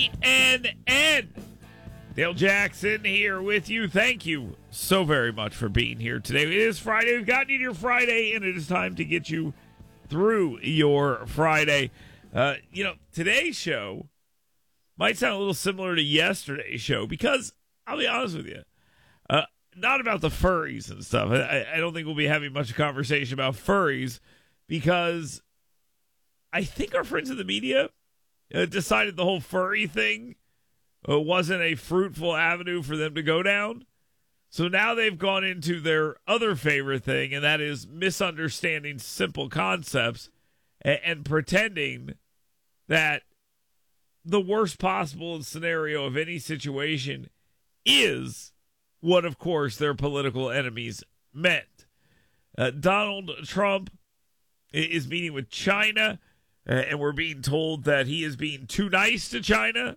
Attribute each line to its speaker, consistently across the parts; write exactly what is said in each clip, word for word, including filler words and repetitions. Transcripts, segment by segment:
Speaker 1: C N N. Dale Jackson here with you. Thank you so very much for being here today. It is Friday. We've gotten you to your Friday, and it is time to get you through your Friday. Uh, you know, today's show might sound a little similar to yesterday's show because, I'll be honest with you, uh, not about the furries and stuff. I, I don't think we'll be having much conversation about furries because I think our friends in the media uh, decided the whole furry thing uh, wasn't a fruitful avenue for them to go down. So now they've gone into their other favorite thing, and that is misunderstanding simple concepts and, and pretending that the worst possible scenario of any situation is what, of course, their political enemies meant. Uh, Donald Trump is meeting with China, uh, and we're being told that he is being too nice to China.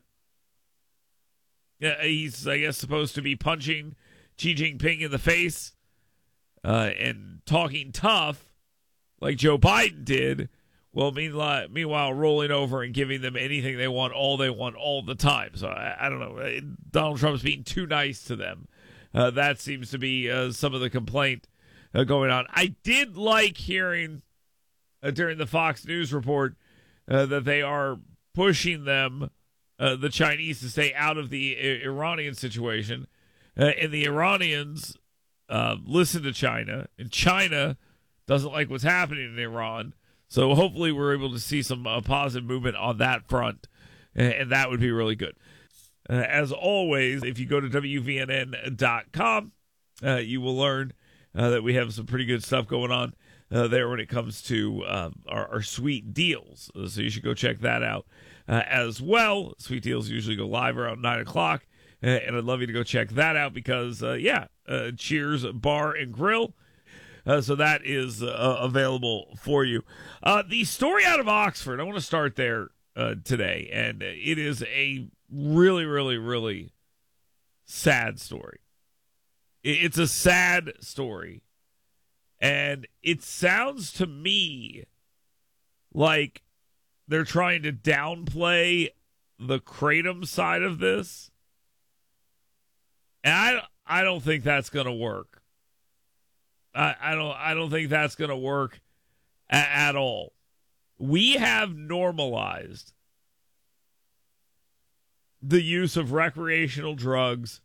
Speaker 1: Uh, he's, I guess, supposed to be punching Xi Jinping in the face uh, and talking tough like Joe Biden did. Well, meanwhile, meanwhile, rolling over and giving them anything they want, all they want, all the time. So I, I don't know. Donald Trump's being too nice to them. Uh, that seems to be uh, some of the complaint uh, going on. I did like hearing uh, during the Fox News report uh, that they are pushing them, uh, the Chinese, to stay out of the I- Iranian situation. Uh, and the Iranians uh, listen to China, and China doesn't like what's happening in Iran. So hopefully we're able to see some uh, positive movement on that front, and, and that would be really good. Uh, as always, if you go to W V N N dot com, uh, you will learn uh, that we have some pretty good stuff going on uh, there when it comes to uh, our, our sweet deals. Uh, so you should go check that out uh, as well. Sweet deals usually go live around nine o'clock. Uh, and I'd love you to go check that out because, uh, yeah, uh, Cheers Bar and Grill. Uh, so that is uh, available for you. Uh, the story out of Oxford, I want to start there uh, today. And it is a really, really, really sad story. It's a sad story. And it sounds to me like they're trying to downplay the kratom side of this. And I, I don't think that's going to work. I, I don't I don't think that's going to work a, at all. We have normalized the use of recreational drugs,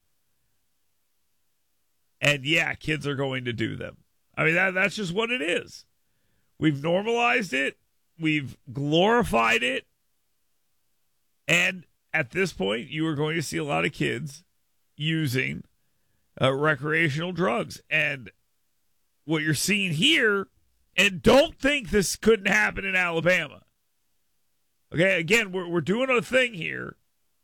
Speaker 1: and yeah, kids are going to do them. I mean, that that's just what it is. We've normalized it. We've glorified it. And at this point, you are going to see a lot of kids using uh, recreational drugs. And what you're seeing here, and don't think this couldn't happen in Alabama. Okay, again, we're, we're doing a thing here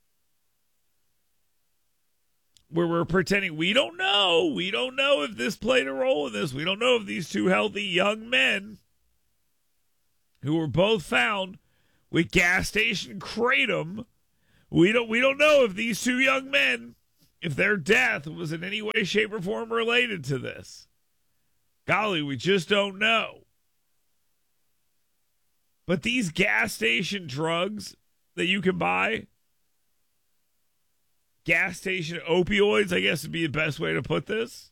Speaker 1: where we're pretending we don't know. We don't know if this played a role in this. We don't know if these two healthy young men who were both found with gas station kratom, we don't, we don't know if these two young men, if their death was in any way, shape, or form related to this. Golly, we just don't know. But these gas station drugs that you can buy, gas station opioids, I guess would be the best way to put this.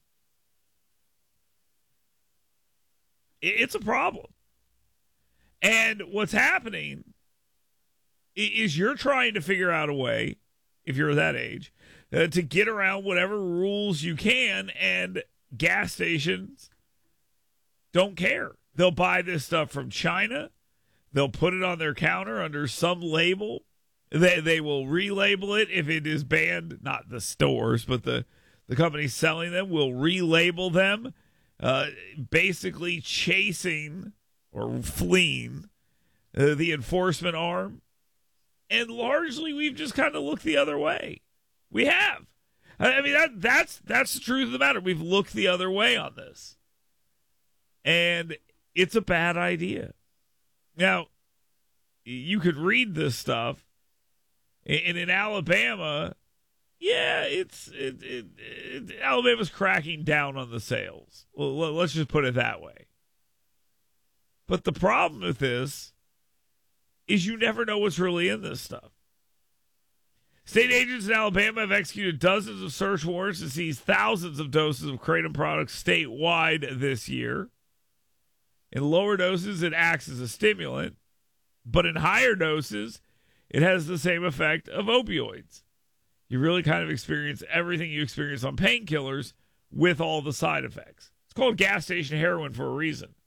Speaker 1: It's a problem. And what's happening is you're trying to figure out a way, if you're that age, uh, to get around whatever rules you can, and gas stations don't care. They'll buy this stuff from China. They'll put it on their counter under some label. They they will relabel it if it is banned. Not the stores, but the, the companies selling them will relabel them, uh, basically chasing or fleeing uh, the enforcement arm. And largely, we've just kind of looked the other way. We have. I mean, that that's that's the truth of the matter. We've looked the other way on this. And it's a bad idea. Now, you could read this stuff, and in Alabama, yeah, it's it, it, it, Alabama's cracking down on the sales. Well, let's just put it that way. But the problem with this is you never know what's really in this stuff. State agents in Alabama have executed dozens of search warrants to seize thousands of doses of kratom products statewide this year. In lower doses, it acts as a stimulant, but in higher doses, it has the same effect of opioids. You really kind of experience everything you experience on painkillers with all the side effects. It's called gas station heroin for a reason.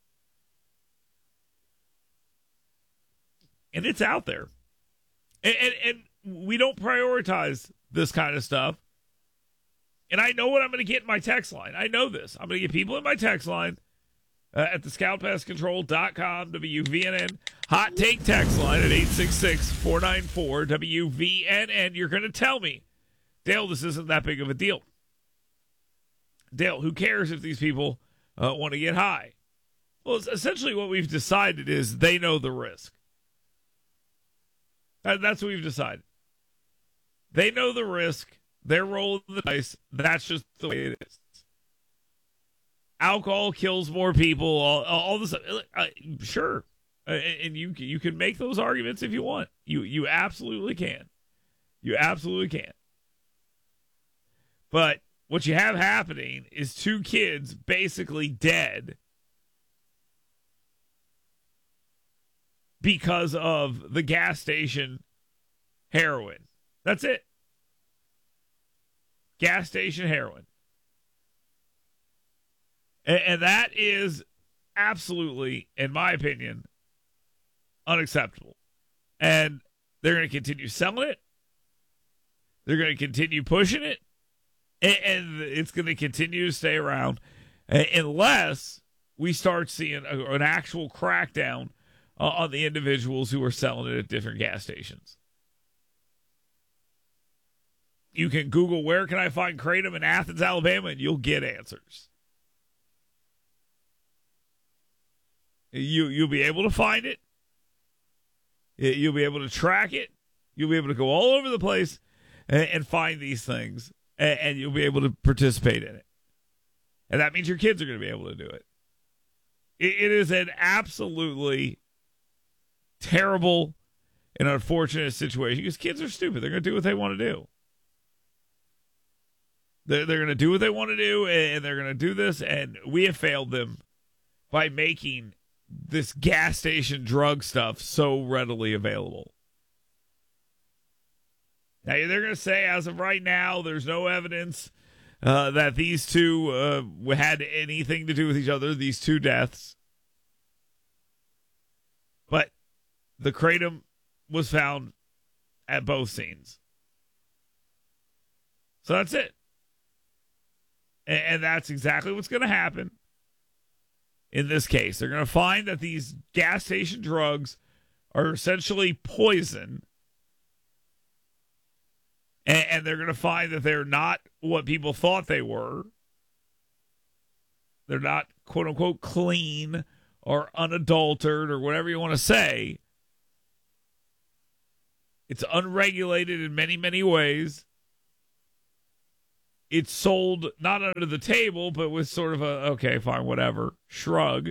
Speaker 1: And it's out there. And, and, and we don't prioritize this kind of stuff. And I know what I'm going to get in my text line. I know this. I'm going to get people in my text line uh, at the scout pest control dot com, W V N N. Hot take text line at eight six six, four nine four, W V N N. You're going to tell me, Dale, this isn't that big of a deal. Dale, who cares if these people uh, want to get high? Well, it's essentially what we've decided is they know the risk. That's what we've decided. They know the risk. They're rolling the dice. That's just the way it is. Alcohol kills more people. All, all this. Uh, sure, uh, and you you can make those arguments if you want. You you absolutely can. You absolutely can. But what you have happening is two kids basically dead because of the gas station heroin. That's it. Gas station heroin. And, and that is absolutely, in my opinion, unacceptable. And they're going to continue selling it. They're going to continue pushing it. And, and it's going to continue to stay around unless we start seeing a, an actual crackdown Uh, on the individuals who are selling it at different gas stations. You can Google, where can I find kratom in Athens, Alabama, and you'll get answers. You, you'll be able to find it. You'll be able to track it. You'll be able to go all over the place and, and find these things, and, and you'll be able to participate in it. And that means your kids are going to be able to do it. It, it is an absolutely terrible and unfortunate situation because kids are stupid. They're going to do what they want to do. They're, they're going to do what they want to do, and they're going to do this, and we have failed them by making this gas station drug stuff so readily available. Now, they're going to say, as of right now, there's no evidence uh, that these two uh, had anything to do with each other, these two deaths. But the kratom was found at both scenes. So that's it. And, and that's exactly what's going to happen in this case. They're going to find that these gas station drugs are essentially poison. And, and they're going to find that they're not what people thought they were. They're not, quote unquote, clean or unadulterated or whatever you want to say. It's unregulated in many, many ways. It's sold not under the table, but with sort of a, okay, fine, whatever, shrug.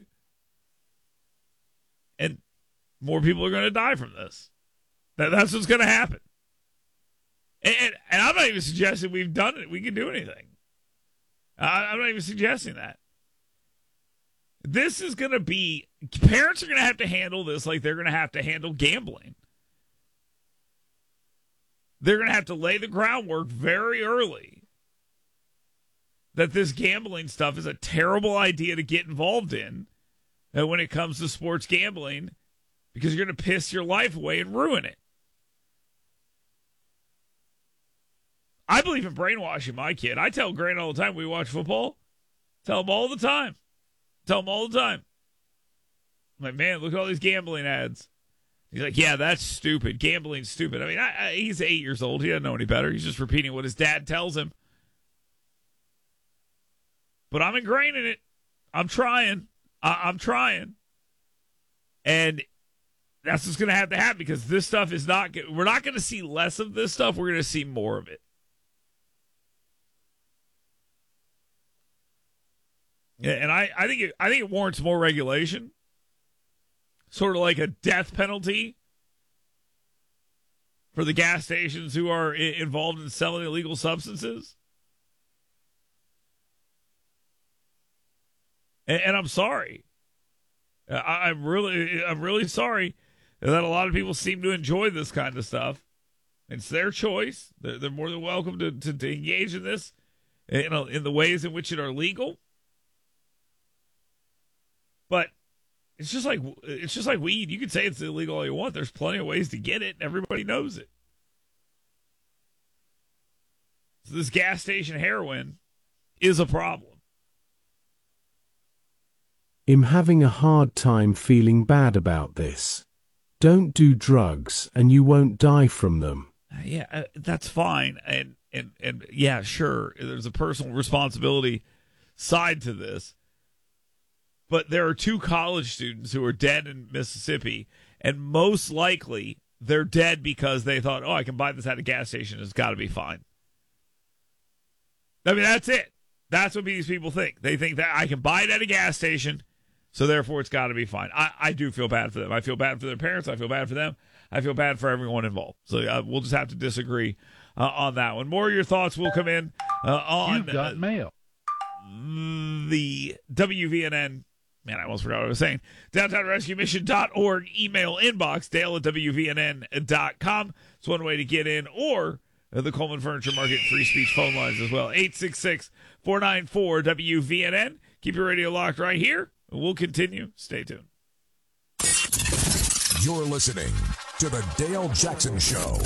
Speaker 1: And more people are going to die from this. That, that's what's going to happen. And, and, and I'm not even suggesting we've done it. We can do anything. I, I'm not even suggesting that. This is going to be, parents are going to have to handle this like they're going to have to handle gambling. They're going to have to lay the groundwork very early that this gambling stuff is a terrible idea to get involved in uh, when it comes to sports gambling, because you're going to piss your life away and ruin it. I believe in brainwashing my kid. I tell Grant all the time we watch football. Tell him all the time. Tell him all the time. I'm like, man, look at all these gambling ads. He's like, yeah, that's stupid. Gambling's stupid. I mean, I, I, he's eight years old. He doesn't know any better. He's just repeating what his dad tells him. But I'm ingraining it. I'm trying. I, I'm trying. And that's what's going to have to happen, because this stuff is not, we're not going to see less of this stuff. We're going to see more of it. Yeah, and I, I think it, I think it warrants more regulation. Sort of like a death penalty for the gas stations who are I- involved in selling illegal substances? And, and I'm sorry. I, I'm really, I'm really sorry that a lot of people seem to enjoy this kind of stuff. It's their choice. They're, they're more than welcome to, to, to engage in this, you know, in the ways in which it are legal. But it's just like it's just like weed. You can say it's illegal all you want. There's plenty of ways to get it, and everybody knows it. So this gas station heroin is a problem.
Speaker 2: I'm having a hard time feeling bad about this. Don't do drugs, and you won't die from them.
Speaker 1: Yeah, uh, that's fine. And, and, and yeah, sure, there's a personal responsibility side to this. But there are two college students who are dead in Mississippi, and most likely they're dead because they thought, oh, I can buy this at a gas station. It's got to be fine. I mean, that's it. That's what these people think. They think that I can buy it at a gas station, so therefore it's got to be fine. I, I do feel bad for them. I feel bad for their parents. I feel bad for them. I feel bad for everyone involved. So uh, we'll just have to disagree uh, on that one. More of your thoughts will come in uh, on
Speaker 3: You've got
Speaker 1: uh,
Speaker 3: mail.
Speaker 1: The W V N N. Man, I almost forgot what I was saying. downtown rescue mission dot org email inbox, Dale at W V N N dot com. It's one way to get in, or uh, the Coleman Furniture Market free speech phone lines as well. eight six six, four nine four, W V N N. Keep your radio locked right here. We'll continue. Stay tuned.
Speaker 4: You're listening to the Dale Jackson Show.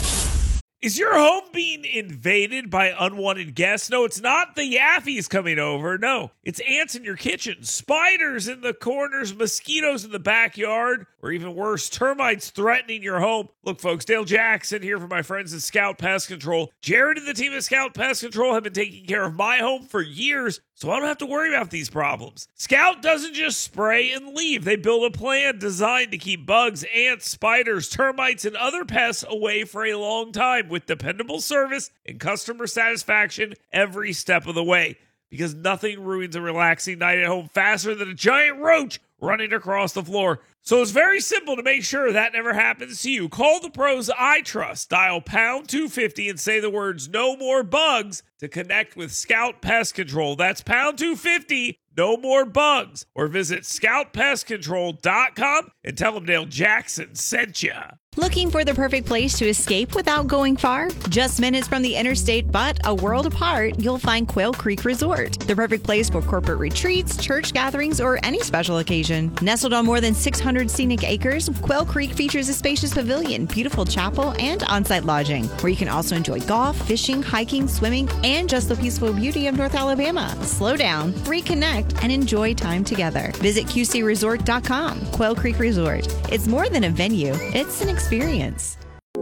Speaker 1: Is your home being invaded by unwanted guests? No, it's not the Yaffies coming over. No, it's ants in your kitchen, spiders in the corners, mosquitoes in the backyard, or even worse, termites threatening your home. Look, folks, Dale Jackson here for my friends at Scout Pest Control. Jared and the team at Scout Pest Control have been taking care of my home for years, so I don't have to worry about these problems. Scout doesn't just spray and leave. They build a plan designed to keep bugs, ants, spiders, termites, and other pests away for a long time, with dependable service and customer satisfaction every step of the way. Because nothing ruins a relaxing night at home faster than a giant roach running across the floor. So it's very simple to make sure that never happens to you. Call the pros I trust. Dial pound two fifty and say the words "no more bugs" to connect with Scout Pest Control. That's pound two fifty, no more bugs. Or visit scout pest control dot com and tell them Dale Jackson sent you.
Speaker 5: Looking for the perfect place to escape without going far? Just minutes from the interstate, but a world apart, you'll find Quail Creek Resort. The perfect place for corporate retreats, church gatherings, or any special occasion. Nestled on more than six hundred scenic acres, Quail Creek features a spacious pavilion, beautiful chapel, and on-site lodging, where you can also enjoy golf, fishing, hiking, swimming, and just the peaceful beauty of North Alabama. Slow down, reconnect, and enjoy time together. Visit Q C resort dot com. Quail Creek Resort. It's more than a venue, it's an experience.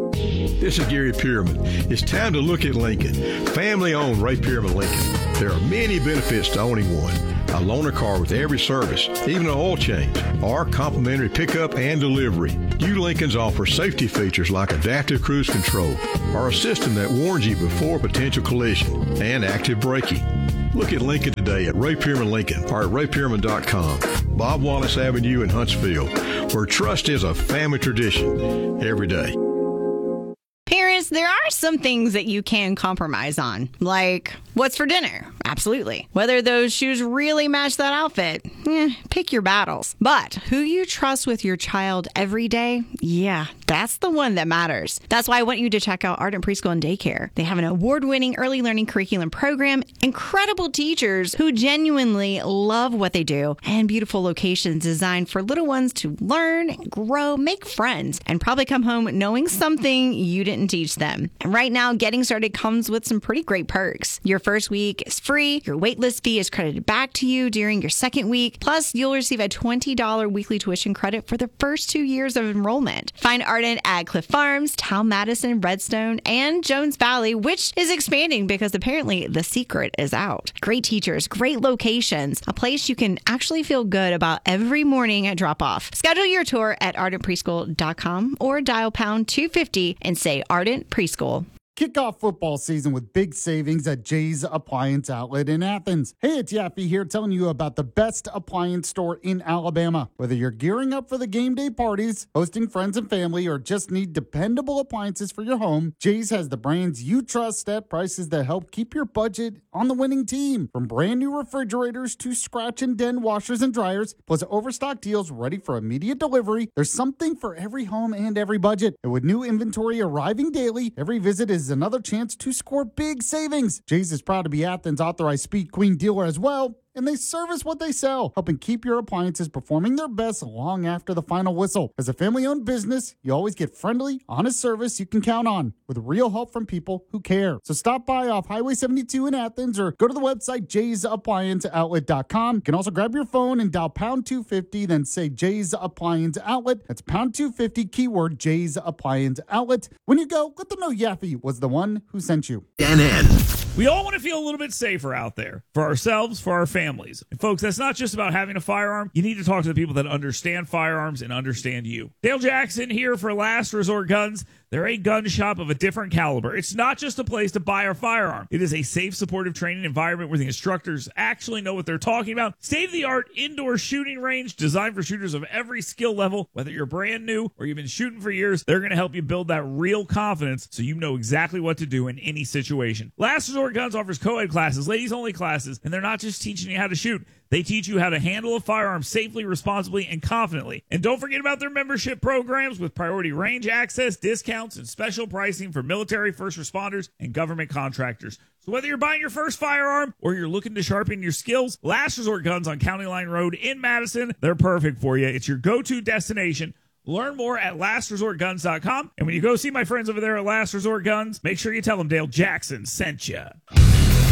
Speaker 6: This is Gary Pierman. It's time to look at Lincoln. Family-owned Ray Pierman Lincoln. There are many benefits to owning one. A loaner car with every service, even an oil change, or complimentary pickup and delivery. You Lincolns offer safety features like adaptive cruise control, or a system that warns you before potential collision, and active braking. Look at Lincoln today at Ray Pierman Lincoln or at ray pierman dot com. Bob Wallace Avenue in Huntsville, where trust is a family tradition every day.
Speaker 5: Parents, there are some things that you can compromise on, like what's for dinner. Absolutely. Whether those shoes really match that outfit, eh, pick your battles. But who you trust with your child every day, yeah, that's the one that matters. That's why I want you to check out Ardent Preschool and Daycare. They have an award-winning early learning curriculum program, incredible teachers who genuinely love what they do, and beautiful locations designed for little ones to learn, grow, make friends, and probably come home knowing something you didn't teach them. And right now, getting started comes with some pretty great perks. Your first week is free. Your waitlist fee is credited back to you during your second week. Plus, you'll receive a twenty dollars weekly tuition credit for the first two years of enrollment. Find Ardent at Cliff Farms, Town Madison, Redstone, and Jones Valley, which is expanding because apparently the secret is out. Great teachers, great locations, a place you can actually feel good about every morning at drop-off. Schedule your tour at ardent preschool dot com or dial pound two fifty and say Ardent Preschool.
Speaker 3: Kick off football season with big savings at Jay's Appliance Outlet in Athens. Hey, it's Yaffe here telling you about the best appliance store in Alabama. Whether you're gearing up for the game day parties, hosting friends and family, or just need dependable appliances for your home, Jay's has the brands you trust at prices that help keep your budget on the winning team. From brand new refrigerators to scratch and dent washers and dryers, plus overstock deals ready for immediate delivery, there's something for every home and every budget. And with new inventory arriving daily, every visit is another chance to score big savings. Jay's is proud to be Athens' authorized Speed Queen dealer as well, and they service what they sell, helping keep your appliances performing their best long after the final whistle. As a family-owned business, you always get friendly, honest service you can count on, with real help from people who care. So stop by off Highway seventy-two in Athens or go to the website jays appliance outlet dot com. You can also grab your phone and dial pound two fifty, then say Jay's Appliance Outlet. That's pound two fifty, keyword Jay's Appliance Outlet. When you go, let them know Yaffe was the one who sent you.
Speaker 4: N N.
Speaker 1: We all want to feel a little bit safer out there for ourselves, for our families. And folks, that's not just about having a firearm. You need to talk to the people that understand firearms and understand you. Dale Jackson here for Last Resort Guns. They're a gun shop of a different caliber. It's not just a place to buy a firearm. It is a safe, supportive training environment where the instructors actually know what they're talking about. State-of-the-art indoor shooting range designed for shooters of every skill level. Whether you're brand new or you've been shooting for years, they're going to help you build that real confidence so you know exactly what to do in any situation. Last Resort Guns offers co-ed classes, ladies-only classes, and they're not just teaching you how to shoot. They teach you how to handle a firearm safely, responsibly, and confidently. And don't forget about their membership programs with priority range access, discounts, and special pricing for military, first responders, and government contractors. So whether you're buying your first firearm or you're looking to sharpen your skills, Last Resort Guns on County Line Road in Madison, they're perfect for you. It's your go-to destination. Learn more at last resort guns dot com. And when you go see my friends over there at Last Resort Guns, make sure you tell them Dale Jackson sent you.